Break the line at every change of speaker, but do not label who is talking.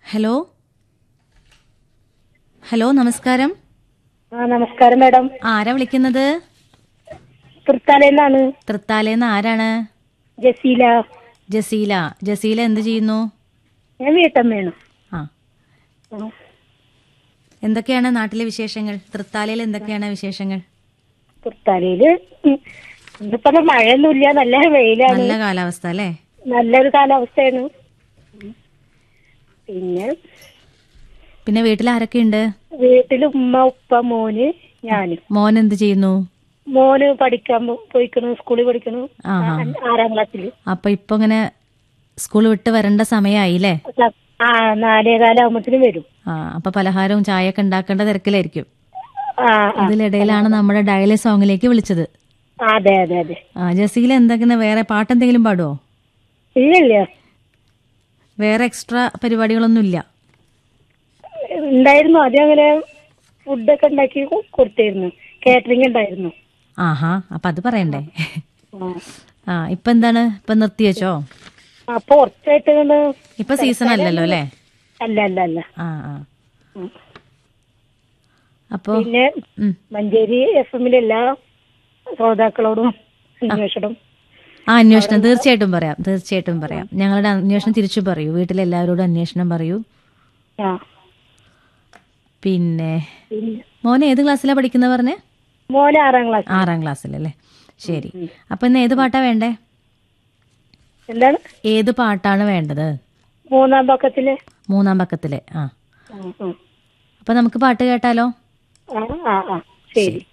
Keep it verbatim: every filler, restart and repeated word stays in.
Hello hello നമസ്കാരം.
ആ നമസ്കാരം മാഡം.
ആരാ വിളിക്കുന്നത്?
തൃത്താലയിലാണ്.
തൃത്താലേന്ന് ആരാണ്?
ജസീല.
ജസീല. ജസീല എന്ത് ചെയ്യുന്നു?
ഞാൻ വീട്ടമ്മയാണ്.
ആ, എന്തൊക്കെയാണ് നാട്ടിലെ വിശേഷങ്ങൾ? തൃത്താലയിൽ എന്തൊക്കെയാണ് വിശേഷങ്ങൾ?
തൃത്താലയില് ഇന്നിപ്പോ മഴയൊന്നുമില്ല, നല്ല വെയിലാണ്.
നല്ല കാലാവസ്ഥ അല്ലേ?
നല്ലൊരു കാലാവസ്ഥയാണ്. പിന്നെ
പിന്നെ വീട്ടിൽ ആരൊക്കെയുണ്ട്?
വീട്ടില് ഉമ്മ, ഉപ്പ, മോന്, ഞാനും.
മോൻ എന്ത് ചെയ്യുന്നു?
മോന് പഠിക്കാൻ പോ- പോയിക്കണു, സ്കൂളിൽ പഠിക്കണു.
ആഹാ.
ആ- ആറാം ക്ലാസ്സില്.
അപ്പൊ ഇപ്പൊ ഇങ്ങനെ സ്കൂൾ വിട്ട് വരേണ്ട സമയമായില്ലേ?
ആ നാലേകാലാവുമ്പത്തിനും വരും.
ആ, അപ്പൊ പലഹാരവും ചായയൊക്കെ ഉണ്ടാക്കേണ്ട തിരക്കിലായിരിക്കും.
ആ ആ.
ഇതിനിടയിലാണ് നമ്മുടെ ഡയലി സോങ്ങിലേക്ക് വിളിച്ചത്.
അതെ അതെ അതെ.
ആ, ജസീല എന്തൊക്കെ വേറെ പാട്ടെന്തെങ്കിലും പാടുവോ?
ഇല്ലില്ല,
വേറെ എക്സ്ട്രാ പരിപാടികളൊന്നും ഇല്ല?
ഉണ്ടായിരുന്നു. ആദ്യം അങ്ങനെ ഫുഡൊക്കെ ഉണ്ടാക്കി കൊ- കൊടുത്തിരുന്നു. കാറ്ററിംഗ് ഉണ്ടായിരുന്നു.
ആഹാ, അപ്പൊ അത് പറയണ്ടേ?
ആ.
ആ, ഇപ്പൊ എന്താണ്? ഇപ്പൊ നിർത്തി വെച്ചോ?
അപ്പൊ കുറച്ചായിട്ട് ഇങ്ങട്
ഇപ്പൊ സീസൺ അല്ലല്ലോ അല്ലേ?
അല്ല അല്ല അല്ല.
ആ ആ.
ഉം.
അപ്പോ
പിന്നെ
ഉം.
മഞ്ചേരി എഫ് എമ്മിലെ എല്ലാ ശ്രോതാക്കളോടും അന്വേഷണം.
ആ, അന്വേഷണം തീർച്ചയായിട്ടും പറയാം, തീർച്ചയായിട്ടും പറയാം. ഞങ്ങളുടെ അന്വേഷണം തിരിച്ചു പറയൂ. വീട്ടിലെ എല്ലാവരോടും അന്വേഷണം പറയൂ.
ആ.
പിന്നെ
പിന്നെ
മോനെ ഏത് ക്ലാസ്സിലാ പഠിക്കുന്ന പറഞ്ഞേ?
മോനെ ആറാം ക്ലാസ്.
ആറാം ക്ലാസ്സിലല്ലേ? ശരി. അപ്പൊ ഇന്ന് ഏത് പാട്ടാ വേണ്ടേ?
എന്താണ്?
ഏത് പാട്ടാണ് വേണ്ടത്?
മൂന്നാം പക്കത്തില്.
മൂന്നാം പക്കത്തിലെ. ആ,
ഉം, ഉം.
അപ്പൊ നമുക്ക് പാട്ട് കേട്ടാലോ?
ആ ആ ആ ശരി.
ശരി.